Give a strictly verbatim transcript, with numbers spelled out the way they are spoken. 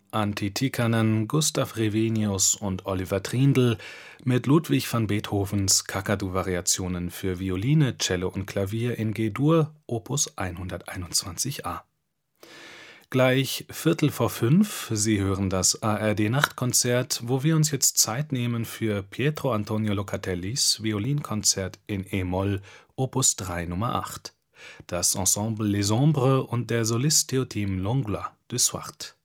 Antti Gustav Revenius und Oliver Trindl mit Ludwig van Beethovens Kakadu-Variationen für Violine, Cello und Klavier in G-Dur, Opus hunderteinundzwanzig a. Gleich Viertel vor fünf, Sie hören das A R D-Nachtkonzert, wo wir uns jetzt Zeit nehmen für Pietro Antonio Locatellis Violinkonzert in e-Moll, Opus drei Nummer acht. Das Ensemble Les Ombres und der Solist Théotime Langlois de Swart.